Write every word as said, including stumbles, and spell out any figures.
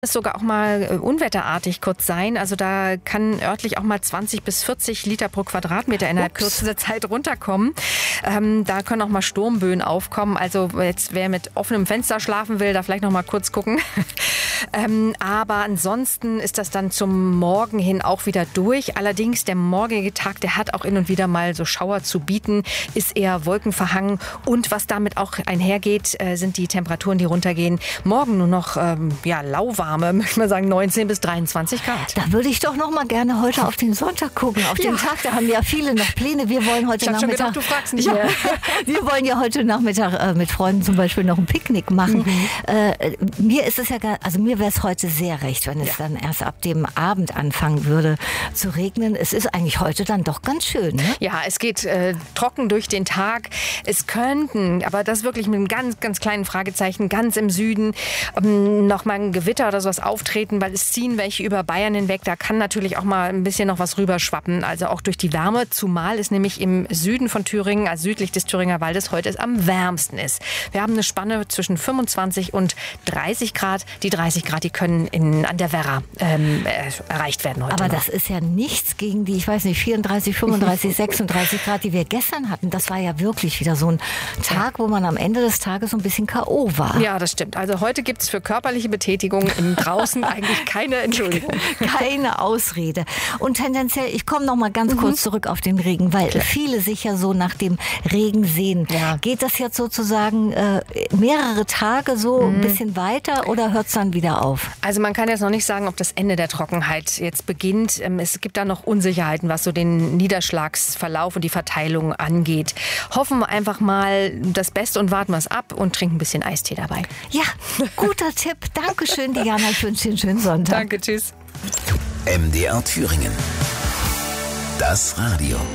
Es sogar auch mal unwetterartig kurz sein. Also da kann örtlich auch mal zwanzig bis vierzig Liter pro Quadratmeter innerhalb Ups. kürzester Zeit runterkommen. Ähm, da können auch mal Sturmböen aufkommen. Also jetzt wer mit offenem Fenster schlafen will, da vielleicht noch mal kurz gucken. ähm, aber ansonsten ist das dann zum Morgen hin auch wieder durch. Allerdings der morgige Tag, der hat auch hin und wieder mal so Schauer zu bieten, ist eher wolkenverhangen. Und was damit auch einhergeht, äh, sind die Temperaturen, die runtergehen. Morgen nur noch ähm, ja, lauwarm. Möchte ich mal sagen, neunzehn bis dreiundzwanzig Grad. Da würde ich doch noch mal gerne heute auf den Sonntag gucken, auf den Ja. Tag. Da haben ja viele noch Pläne. Wir wollen heute Ich habe schon Nachmittag... gedacht, du fragst nicht ja. mehr. Wir wollen ja heute Nachmittag äh, mit Freunden zum Beispiel noch ein Picknick machen. Mhm. Äh, mir ist es ja gar, also mir wäre es heute sehr recht, wenn es Ja. dann erst ab dem Abend anfangen würde zu regnen. Es ist eigentlich heute dann doch ganz schön, ne? Ja, es geht äh, trocken durch den Tag. Es könnten, aber das wirklich mit einem ganz, ganz kleinen Fragezeichen, ganz im Süden ähm, noch mal ein Gewitter oder sowas auftreten, weil es ziehen welche über Bayern hinweg. Da kann natürlich auch mal ein bisschen noch was rüberschwappen, also auch durch die Wärme, zumal es nämlich im Süden von Thüringen, also südlich des Thüringer Waldes, heute es am wärmsten ist. Wir haben eine Spanne zwischen fünfundzwanzig und dreißig Grad. Die dreißig Grad, die können in, an der Werra ähm, äh, erreicht werden heute Aber noch. das ist ja nichts gegen die, ich weiß nicht, vierunddreißig, fünfunddreißig, sechsunddreißig Grad, die wir gestern hatten. Das war ja wirklich wieder so ein Tag, wo man am Ende des Tages so ein bisschen K O war. Ja, das stimmt. Also heute gibt es für körperliche Betätigung im Draußen eigentlich keine Entschuldigung. Keine Ausrede. Und tendenziell, ich komme noch mal ganz kurz zurück auf den Regen, weil Klar. viele sich ja so nach dem Regen sehen. Ja. Geht das jetzt sozusagen äh, mehrere Tage so ein bisschen weiter oder hört es dann wieder auf? Also man kann jetzt noch nicht sagen, ob das Ende der Trockenheit jetzt beginnt. Ähm, Es gibt da noch Unsicherheiten, was so den Niederschlagsverlauf und die Verteilung angeht. Hoffen wir einfach mal das Beste und warten wir es ab und trinken ein bisschen Eistee dabei. Ja, guter Tipp. Dankeschön, Diana. Ich wünsche dir einen schönen Sonntag. Danke, tschüss. M D R Thüringen. Das Radio.